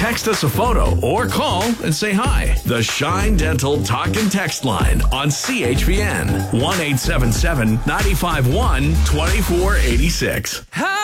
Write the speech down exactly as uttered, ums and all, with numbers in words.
Text us a photo or call and say hi. The Shine Dental Talk and Text line on C H P N one eight seven seven, nine five one, two four eight six. Hi.